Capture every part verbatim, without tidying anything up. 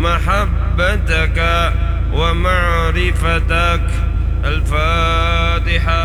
محبتك ومعرفتك. الفاتحة.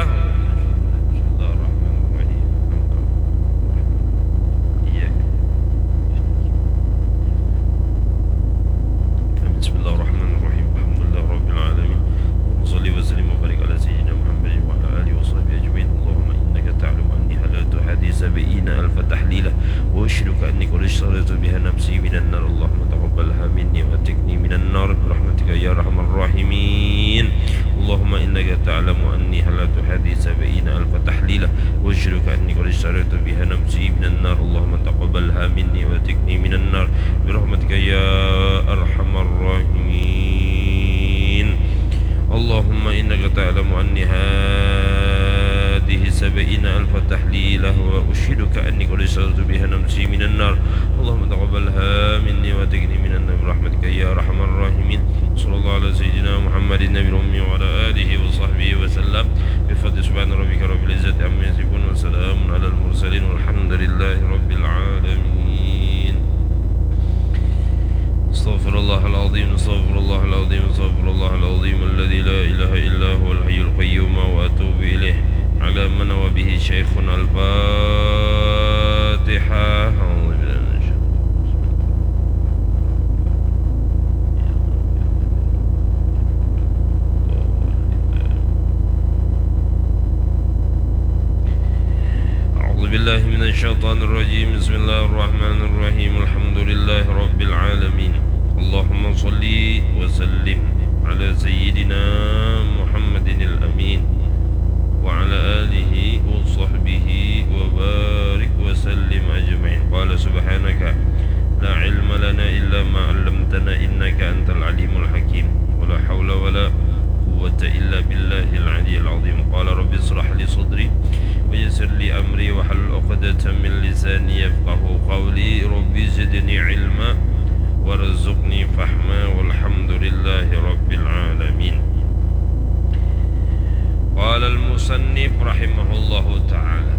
بسم الله الرحمن الرحيم. الحمد لله رب العالمين، وصلي وسلم وبارك على سيدنا محمد وعلى آله وصحبه أجمعين. اللهم إنك تعلم أني حللت هذه سبعين ألف تحليلة، وأشهدك أني قد اشتريت بها نفسي من النار. اللهم تقبلها مني واتقني من النار برحمتك يا أرحم الراحمين. اللهم إنك تعلم أني حللت هذه سبعين ألف تحليلة، وأشهدك أني قد اشتريت بها نفسي من النار. اللهم تقبلها مني واتقني من النار برحمتك يا أرحم الراحمين. اللهم إنك تعلم أني هذه سبعين ألف تحليلة، وأشهدك أني قد اشتريت بها نفسي من النار. اللهم تقبلها مني واتقني من النار برحمتك يا أرحم الراحمين. صلى الله على سيدنا محمد النبي الأمي وعلى آله وصحبه وسلم. بفضل سبحان ربك رب العزة عما يصفون، وسلام على المرسلين، والحمد لله رب العالمين. استغفر الله العظيم، استغفر الله العظيم، استغفر الله العظيم الذي لا إله إلا هو الحي القيوم، وأتوب إليه على من وبه شيخنا. الفاتحة. أعوذ بالله من الشيطان الرجيم. بسم الله الرحمن الرحيم. الحمد لله رب العالمين. اللهم صل وسلم على سيدنا محمد الأمين وعلى آله وصحبه وبارك وسلم أجمعين. قال سبحانك لا علم لنا إلا ما علمتنا إنك أنت العليم الحكيم. ولا حول ولا قوة إلا بالله العلي العظيم. قال رب اشرح لي صدري ويسر لي أمري واحلل عقدة من لساني يفقهوا قولي. رب زدني علما وارزقني فهما، والحمد لله رب العالمين. قال المصنف رحمه الله تعالى: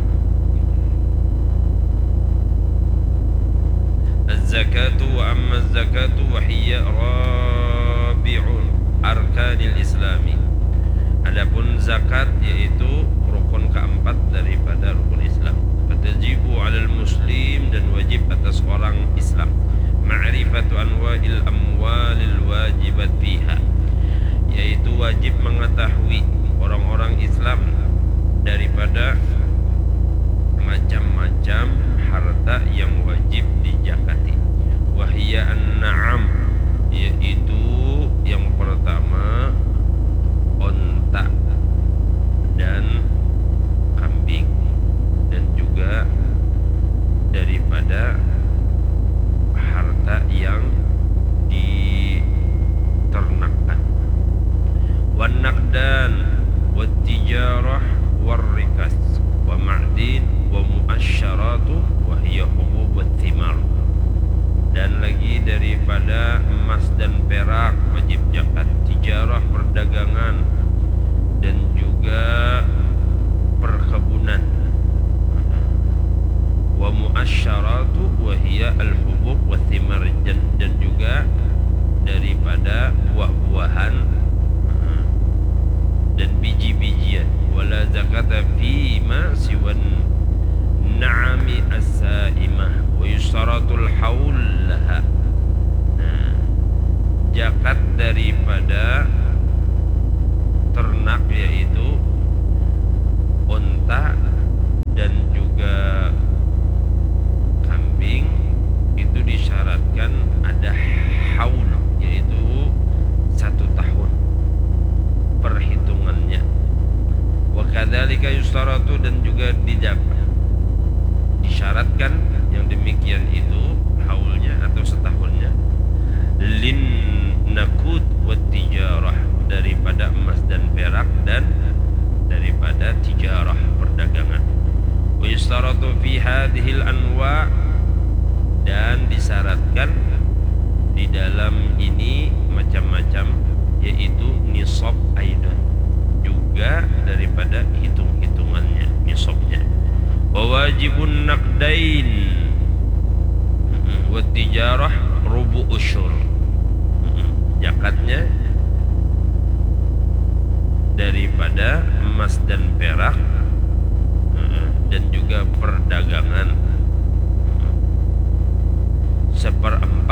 الزكاة. وأما الزكاة وهي رابع أركان الإسلام. Adapun zakat yaitu rukun keempat daripada rukun Islam. Fatajibu 'alal muslim, dan wajib atas orang Islam. Ma'rifatu anwa'il amwalil wajibat fiha, yaitu wajib mengetahui orang-orang Islam daripada macam-macam harta yang wajib dizakati. Wahiyya an-na'am, yaitu yang pertama onta dan kambing, dan juga daripada harta yang diternakkan. Wan naqdan wat tijarah war rikas wa ma'din wa mu'asyaratu wa hiya hubub wat thimar. Dan lagi daripada emas dan perak wajib zakat, tijarah perdagangan, dan juga perkebunan. Wa mu'asyaratu wa hiya al-hubub wa thimar, dan juga daripada buah-buahan dan biji-bijian. Wala zakata fi ma siwan na'ami as-sa'imah wa yusaratul haul laha. Nah, zakat daripada ternak yaitu unta dan juga kambing, itu disyaratkan ada haul, yaitu satu tahun perhitungannya. Wa kadzalika yustaratu, dan juga dijabat disyaratkan yang demikian itu haulnya atau setahunnya. Lin nakud wat tijarah, daripada emas dan perak, dan daripada tijarah perdagangan. Wa yustaratu fi hadhil anwa, dan disyaratkan di dalam ini macam-macam, yaitu nisab aidan, juga daripada hitung-hitungannya, nisabnya. Wa wajibun naqdain wa tijarah rubu usyur,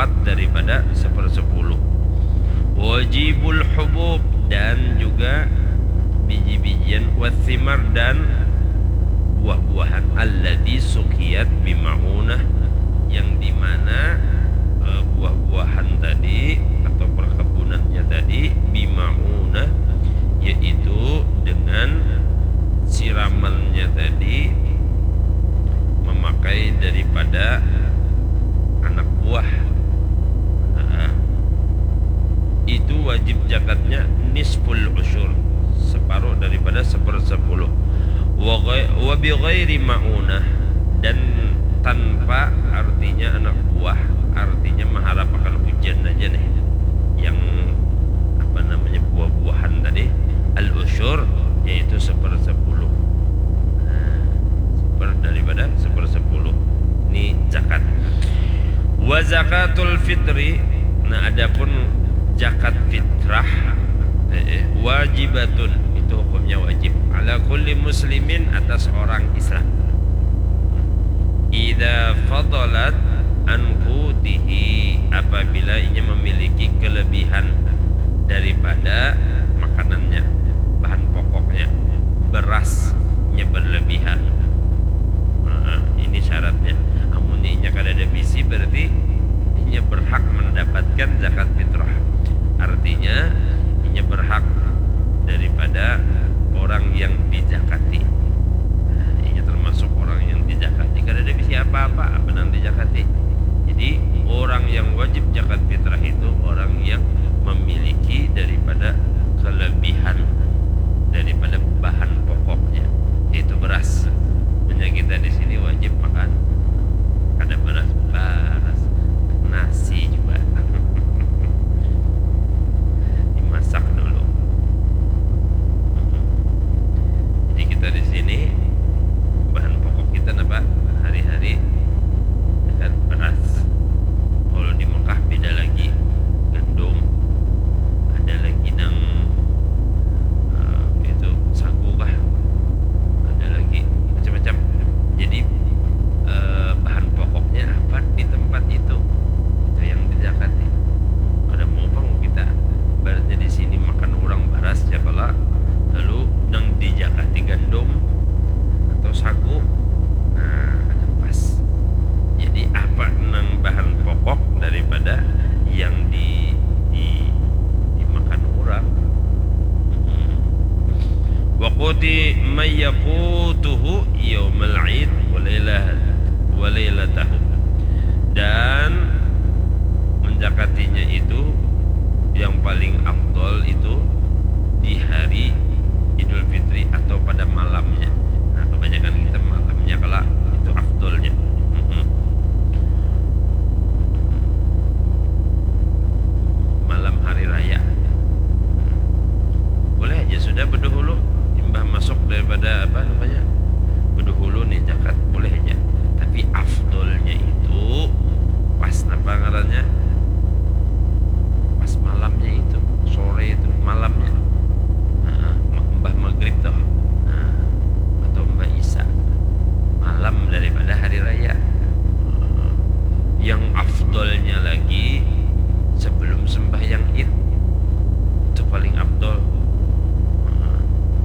seperempat daripada sepersepuluh. Wajibul hubub, dan juga biji-bijian, wathimar, dan buah-buahan, alladzi sukiyat bimaunah, yang dimana e, buah-buahan tadi atau perkebunannya tadi bimaunah, yaitu dengan siramannya tadi memakai daripada anak buah. Nah, itu wajib zakatnya nisful usyur, separuh daripada sepersepuluh. Wa bi ghairi maunah, dan tanpa, artinya anak buah, artinya mengharapkan hujan aja nih, yang apa namanya buah-buahan tadi, al usyur, yaitu sepersepuluh. Nah, seper daripada sepersepuluh ini zakat. Wa zakatul fitri, nah adapun zakat fitrah eh, wajibatun, itu hukumnya wajib, ala kulli muslimin, atas orang Islam, idza fadalat an qutihi, apabila ia memiliki kelebihan daripada makanannya, bahan pokoknya, berasnya berlebihan. Nah, ini syaratnya. Amuninya kada ada bisi, berarti ia berhak mendapatkan zakat fitrah. Artinya ia berhak daripada orang yang dizakati. Nah, ia termasuk orang yang dizakati. Kada ada bisi apa-apa apa yang dizakati. Jadi orang yang wajib zakat fitrah itu orang yang memiliki daripada kelebihan daripada bahan pokoknya, yaitu beras. Punya kita di sini wajib makan ada beras, beras, nasi juga dimasak dulu. Jadi kita di sini bahan pokok kita apa hari-hari dengan beras. Kalau di Mekah beda lagi, gandum, ada lagi nang uh, itu sagu kah, ada lagi macam-macam. Jadi uh, bahan pokoknya apa di tempat itu, itu yang dizakati. Ada mau bang kita berarti di sini makan orang beras ya kalau lalu nang dizakati gandum atau sagu, nah ada pas. Jadi apa nang bahan pokok daripada yang di, di dimakan orang. Waqti mayyaqutuhu yaumal 'id wa lailah wa lailatahu, dan menzakatinya itu yang paling afdol itu di hari Idul Fitri atau pada malamnya. Nah, kebanyakan kita malamnya kalau itu afdolnya. Malam hari raya boleh aja sudah berdahulu timbah masuk daripada apa namanya berdahulu nih zakat, boleh aja. Tapi afdolnya itu pas apa ngarannya, pas malamnya itu, sore itu malamnya, nah, mbah maghrib toh, nah, atau mbah isya, malam daripada hari raya. Nah, yang afdolnya lagi sebelum sembahyang id, itu paling afdol. Nah,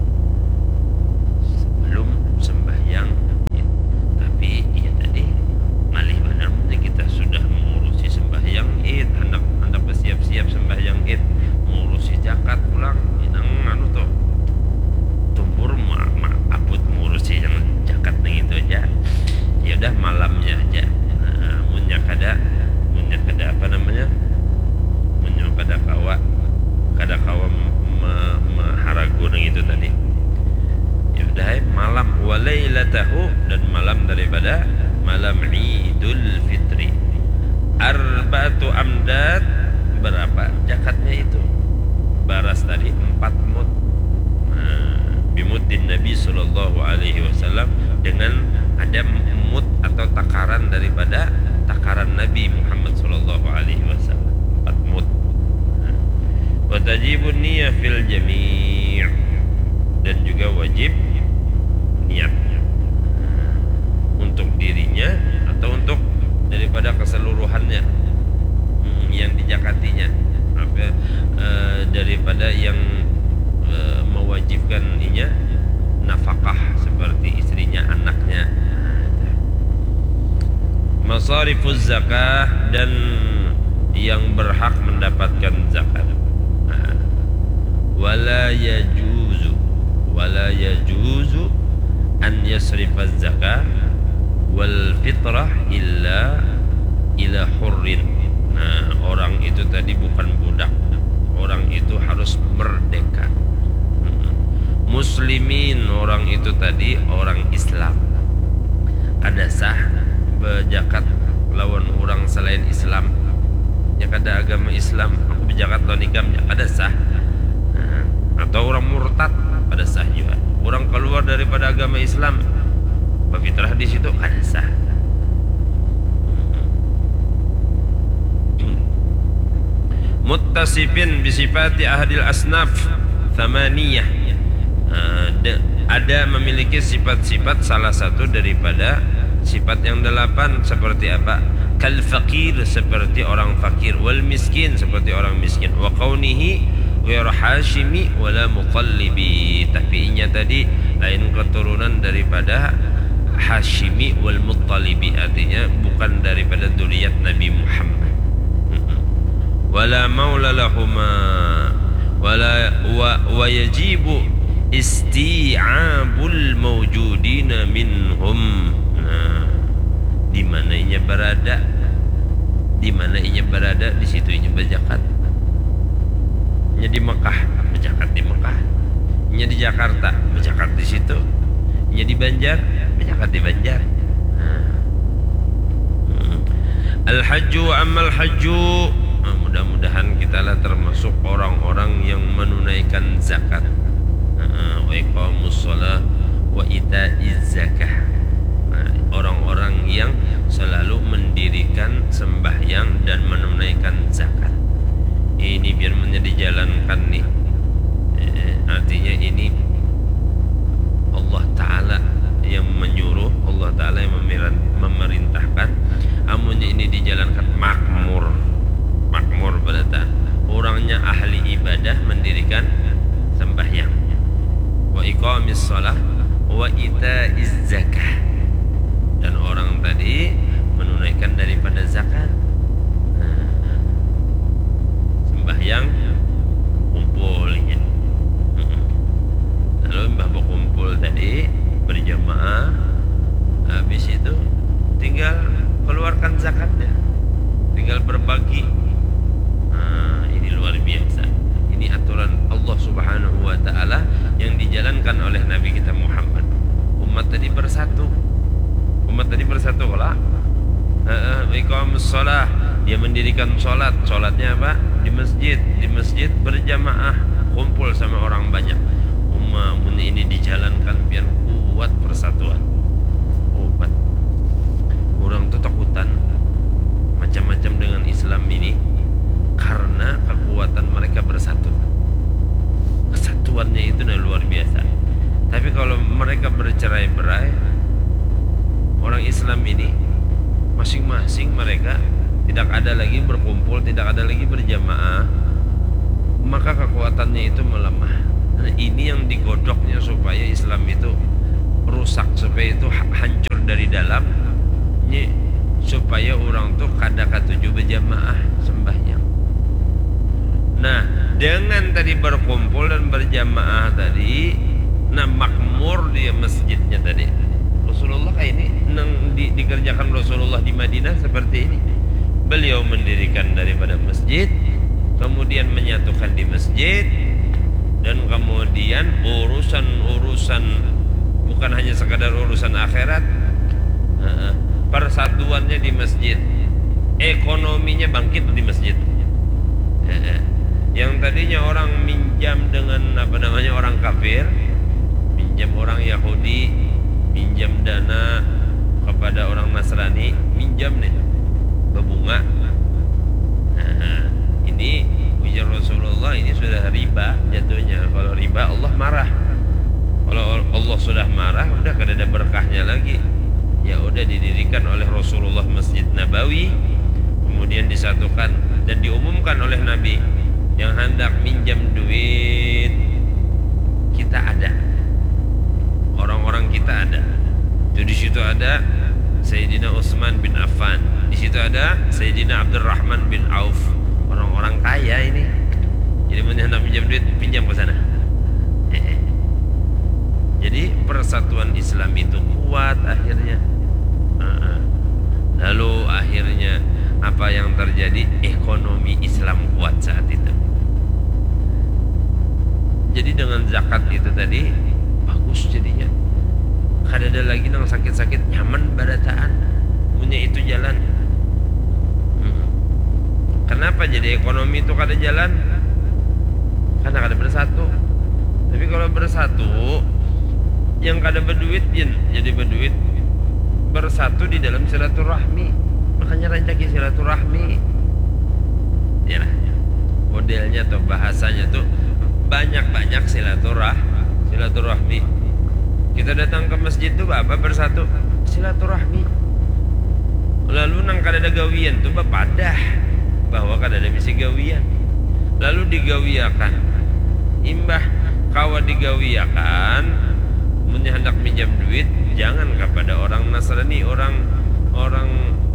sebelum sembahyang id. Tapi iya tadi ngalih benar, kita sudah mengurusi sembahyang id, hendak hendak bersiap-siap sembahyang id, mengurusi zakat pulang, inang anu tuh tumpur ma, ma abut mengurusi yang zakat nih itu aja. Ya udah malamnya aja. Nah, munya kada munya kada apa namanya? Munya kada kawa kada kawa maharagu nang itu tadi. Ya udah malam walailatahu, dan malam daripada malam Idul Fitri. Arba'atu amdad, berapa zakatnya itu? Baras tadi empat mud. Nah, bimuddin Nabi sallallahu alaihi wasallam, dengan ada mud atau takaran daripada takaran Nabi Muhammad sallallahu alaihi wasallam, empat mud. Wa tajibun niyyah fil jami', dan juga wajib niatnya untuk dirinya atau untuk daripada keseluruhannya. sarifuz zakah, dan yang berhak mendapatkan zakat. Nah, wala yajuzu wala yajuzu an yasrifaz zakah wal fitrah illa ila hurrin. Nah, orang itu tadi bukan budak, orang itu harus merdeka. Muslimin, orang itu tadi orang Islam. Kada sah bejakat lawan orang selain Islam. Ya kada agama Islam, aku bejakat lawan ikam, ya kada sah. Nah, atau orang murtad, kada sah juga. Orang keluar daripada agama Islam, fitrah di situ kada sah. Muttasifin bisifati ahadil asnaf thamaniyah. Ada, ada memiliki sifat-sifat salah satu daripada sifat yang delapan. Seperti apa? Kal fakir, seperti orang fakir. Wal miskin, seperti orang miskin. Wa kaunihi ghairu hashimi wala muqallibi, tapi inya tadi lain keturunan daripada Hashimi wal Muttalibi, artinya bukan daripada dzurriyyat Nabi Muhammad. Wala maula lahuma wala wa, wa yajibu isti'abul mawjudina minhum. Nah, di mana inya berada, di mana inya berada, di situ inya berzakat. Inya di Mekah, berzakat di Mekah. Inya di Jakarta, berzakat di situ. Inya di Banjar, berzakat di Banjar. Nah. Hmm. Al-hajju amal hajju. Nah, mudah-mudahan kitalah termasuk orang-orang yang menunaikan zakat. Wa iqamus shalah wa ita'iz zakah. Nah, orang-orang yang selalu mendirikan sembahyang dan menunaikan zakat. Ini biar dijalankan nih. Eh, artinya ini Allah Ta'ala yang menyuruh, Allah Ta'ala yang memerintahkan. Amunnya ini dijalankan makmur, makmur pada orangnya ahli ibadah mendirikan sembahyang. Wa iqamis shalah wa ita'iz zakah, dan orang tadi menunaikan daripada zakat. Nah, sembahyang kumpulnya. Lalu mbah berkumpul tadi berjamaah, habis itu tinggal keluarkan zakatnya, tinggal berbagi. Nah, ini luar biasa. Ini aturan Allah Subhanahu wa Ta'ala yang dijalankan oleh Nabi kita Muhammad. Umat tadi bersatu, umat tadi bersatu kalau iqamus shalah, dia mendirikan sholat. Sholatnya apa? Di masjid, di masjid berjamaah, kumpul sama orang banyak. Umat ini dijalankan biar kuat persatuan. Kuat. Orang tuh takutan macam-macam dengan Islam ini karena kekuatan mereka bersatu. Kesatuannya itu nah luar biasa. Tapi kalau mereka bercerai-berai, orang Islam ini masing-masing mereka tidak ada lagi berkumpul, tidak ada lagi berjamaah, maka kekuatannya itu melemah. Nah, ini yang digodoknya supaya Islam itu rusak, supaya itu hancur dari dalam, ini supaya orang tuh kada katuju berjamaah sembahyang. Nah, dengan tadi berkumpul dan berjamaah tadi, nah makmur dia masjidnya tadi. Rasulullah kayak ini nang di, dikerjakan Rasulullah di Madinah seperti ini. Beliau mendirikan daripada masjid, kemudian menyatukan di masjid, dan kemudian urusan-urusan bukan hanya sekadar urusan akhirat, persatuannya di masjid, ekonominya bangkit di masjid. Yang tadinya orang minjam dengan apa namanya orang kafir, minjam orang Yahudi, minjam dana kepada orang Nasrani, minjam nih berbunga. Nah, ini ujar Rasulullah, ini sudah riba jatuhnya. Kalau riba Allah marah. Kalau Allah sudah marah, udah kada ada berkahnya lagi. Ya udah didirikan oleh Rasulullah Masjid Nabawi, kemudian disatukan dan diumumkan oleh Nabi, yang hendak minjam duit kita ada, orang-orang kita ada. Itu di situ ada Sayyidina Utsman bin Affan, di situ ada Sayyidina Abdurrahman bin Auf, orang-orang kaya ini. Jadi mau hendak pinjam duit, pinjam ke sana. Eh, eh. Jadi persatuan Islam itu kuat akhirnya. Uh, lalu akhirnya apa yang terjadi? Ekonomi Islam kuat saat itu. Jadi dengan zakat itu tadi bagus jadinya. Kada ada lagi nang sakit-sakit, nyaman barataan. Punya itu jalan. Hmm. Kenapa jadi ekonomi itu kada jalan? Karena kada bersatu. Tapi kalau bersatu, yang kada berduit jadi berduit. Bersatu di dalam silaturahmi. Makanya rancaki silaturahmi. Ya lah. Modelnya atau bahasanya tuh banyak-banyak silaturah silaturahmi. Kita datang ke masjid tuh apa bersatu silaturahmi. Lalu nang kada ada gawian tuh bapadah bahwa kada ada misi gawian. Lalu digawiakan. Imbah kawa digawiakan, mun hendak minjam duit jangan kepada orang Nasrani, orang orang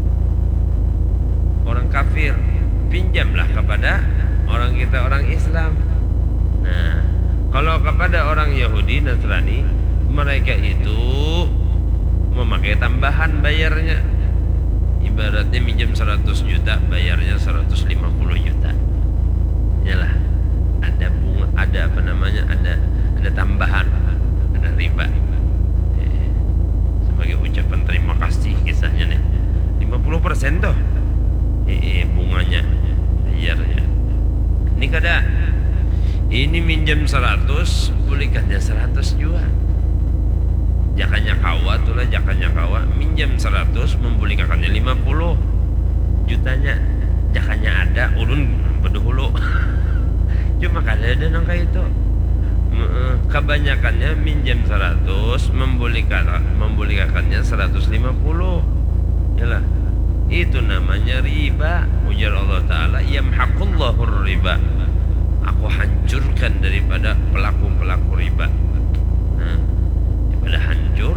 orang kafir. Pinjamlah kepada orang kita orang Islam. Nah, kalau kepada orang Yahudi, Nasrani, mereka itu memakai tambahan bayarnya. Ibaratnya minjem seratus juta, bayarnya seratus lima puluh juta. Yalah, ada bunga, ada apa namanya, ada ada tambahan, ada riba. Eh, sebagai ucapan terima kasih kisahnya nih. lima puluh persen tuh. Eh, eh bunganya, bayarnya. Ini kada. Ini minjem seratus, pulihkannya seratus juga. Jakanya kawa tuh lah, jakanya kawa. Minjem seratus, memulihkannya lima puluh jutanya. Jakanya ada, urun berdahulu. Cuma kada ada nangka itu. Kebanyakannya minjem seratus, membolehkan membolehkannya seratus lima puluh. Yalah. Itu namanya riba. Ujar Allah Ta'ala, yamhaqullahu riba. Aku hancurkan daripada pelaku-pelaku riba. Nah, daripada hancur,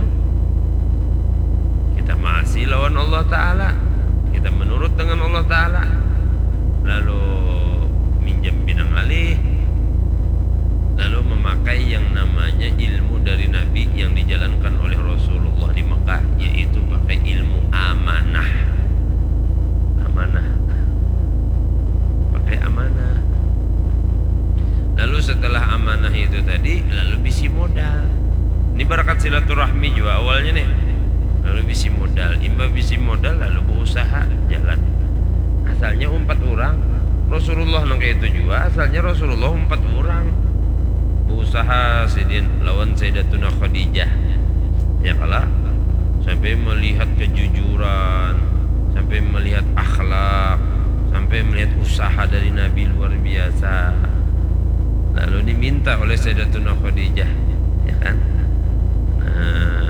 kita masih lawan Allah Ta'ala, kita menurut dengan Allah Ta'ala, lalu minjam pinang alih, lalu memakai yang namanya ilmu dari Nabi yang dijalankan oleh Rasulullah di Mekah, yaitu pakai ilmu amanah. Amanah, pakai amanah. Lalu setelah amanah itu tadi, lalu bisi modal. Ini barakat silaturahmi juga awalnya nih. Lalu bisi modal, imba bisi modal, lalu berusaha jalan. Asalnya empat orang. Rasulullah nang kayak itu juga. Asalnya Rasulullah empat orang. Berusaha sidin lawan Sayyidatuna Khadijah. Ya kalah sampai melihat kejujuran, sampai melihat akhlak, sampai melihat usaha dari Nabi luar biasa. Lalu diminta oleh Sayyidatuna Khadijah, ya kan? Nah,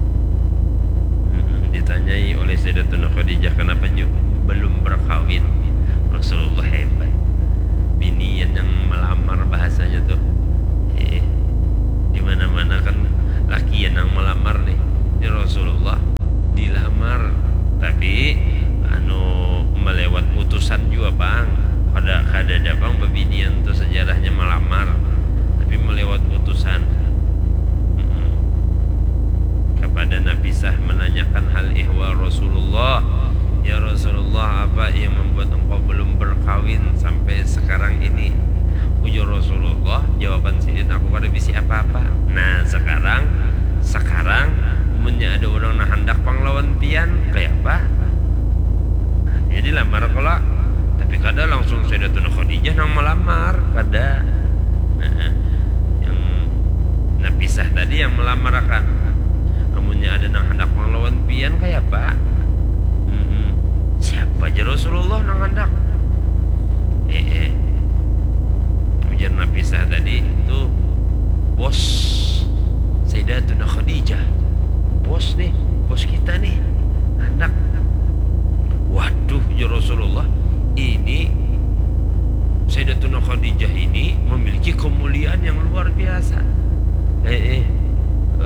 ditanyai oleh Sayyidatuna Khadijah, kenapa belum berkawin? Rasulullah hebat, binian yang melamar bahasanya tuh. Eh, di mana-mana kan lakian yang melamar nih. Ini Rasulullah dilamar, tapi anu melewat putusan juga bang. Kada kada ada bang bebinian tuh sejarahnya melamar, tapi melewat putusan. Hmm. Kepada Nafisah menanyakan hal ihwal Rasulullah, ya Rasulullah, apa yang membuat engkau belum berkawin sampai sekarang ini? Ujar Rasulullah, jawaban sidin aku kada bisi apa-apa. Nah sekarang sekarang punya ada orang nah hendak panglawan pian kayak apa? Nah, jadi lamar kalau, tapi kada langsung Sayyidatuna Khadijah nang melamar, kada. Nah, yang Nafisah tadi yang melamar akan. Amunnya ada nang hendak panglawan pian kayak apa? Hmm, siapa aja Rasulullah nang hendak? Eh, eh. Ujar Nafisah tadi itu bos Sayyidatuna Khadijah, bos nih, bos kita nih, anak. Waduh, ya Rasulullah, ini Sayyidatuna Khadijah ini memiliki kemuliaan yang luar biasa. Eh, eh, uh,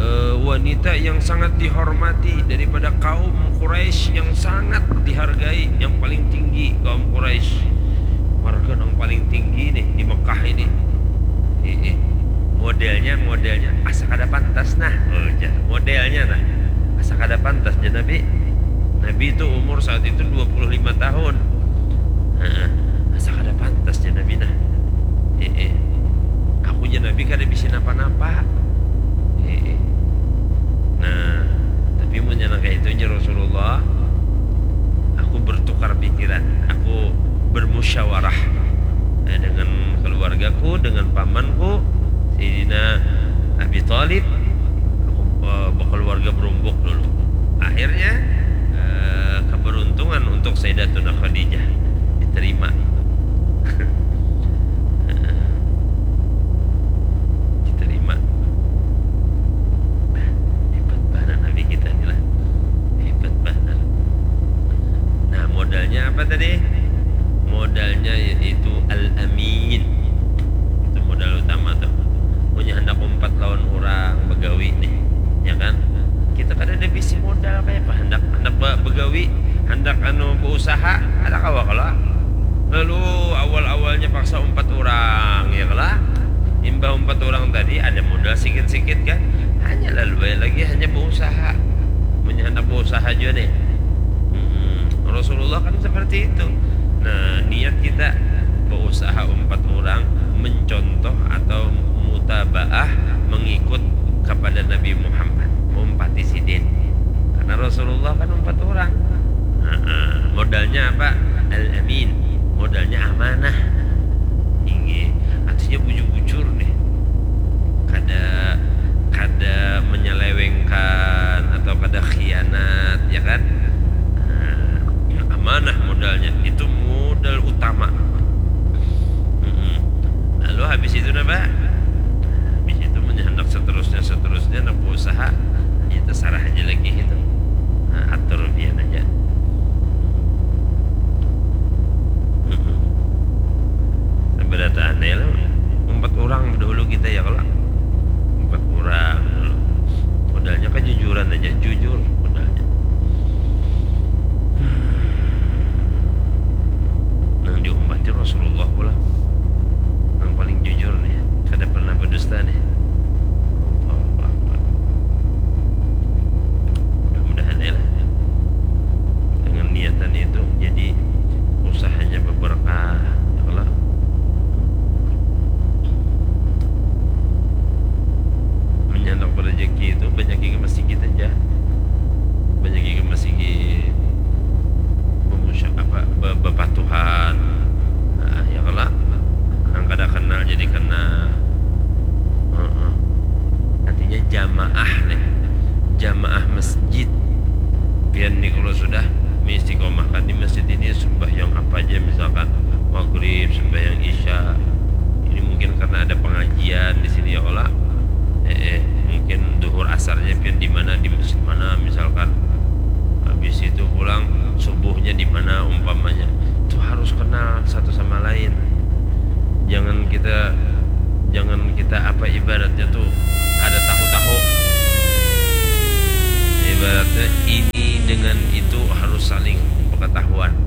wanita yang sangat dihormati daripada kaum Quraisy yang sangat dihargai, yang paling tinggi kaum Quraisy, warga yang paling tinggi nih di Mekah ini. Eh, eh. Modelnya modelnya asa kada pantas nah, oh, modelnya nah asa kada pantas ya Nabi. Nabi itu umur saat itu dua puluh lima tahun. Nah, asa kada pantas ya Nabi nah. Eh, eh. Aku ya Nabi kada bisa napa-napa. Eh, eh. Nah, tapi menyenangkan itu ya Rasulullah. Aku bertukar pikiran, aku bermusyawarah eh, dengan keluargaku, dengan pamanku Sayyidina Abi Thalib. Aku uh, keluarga berumbuk dulu. Akhirnya uh, keberuntungan untuk Sayyidatuna Khadijah diterima. Diterima. Hebat banget Nabi kita ini lah. Hebat banget. Nah, modalnya apa tadi? Modalnya yaitu Al-Amin. Itu modal utama tuh. Punya hendak empat lawan orang begawi nih, ya kan? Kita kan ada visi modal kayak apa? Hendak hendak begawi, hendak anu berusaha, ada kawa kala. Lalu awal-awalnya paksa empat orang, ya kala? Imbah empat orang tadi ada modal sikit-sikit kan? Hanya lalu lagi hanya berusaha, punya hendak berusaha aja nih. Hmm, Rasulullah kan seperti itu. Nah, niat kita berusaha empat orang mencontoh atau mutabaah mengikut kepada Nabi Muhammad, umpati sidin. Karena Rasulullah kan empat orang. Nah, modalnya apa? Al-Amin, modalnya amanah. Ini artinya bujur-bujur nih. Kada kada menyelewengkan atau kada khianat, ya kan? Nah, amanah modalnya itu modal utama. Lalu habis itu apa? Habis itu hendak seterusnya seterusnya hendak berusaha, ya terserah aja lagi itu. Nah, atur biar aja. Seberapa aneh lah. Empat orang dahulu kita ya kalau empat orang dulu. Modalnya kejujuran aja, jujur modalnya. Nang diumpati Rasulullah pula. Yang paling jujur nih, kada pernah berdusta nih. Mudah-mudahan ya lah. Dengan niatan itu jadi usahanya berberkah, ya Allah. Menyandang rezeki itu banyak ke masjid aja, banyak ke masjid pemusyak apa bepatuhan, nah, ya Allah. Yang kada kenal jadi kenal. uh-uh. Artinya jamaah nih, jamaah masjid. Biar nih kalau sudah istiqomahkan di masjid ini sembahyang apa aja, misalkan maghrib, sembahyang isya. Ini mungkin karena ada pengajian di sini ya Allah. Eh, eh mungkin duhur asarnya biar di mana, di masjid mana misalkan. Habis itu pulang subuhnya di mana umpamanya. Itu harus kenal satu sama lain. Jangan kita jangan kita apa ibaratnya tuh ada tahu-tahu. Ibaratnya ini dengan itu harus saling pengetahuan.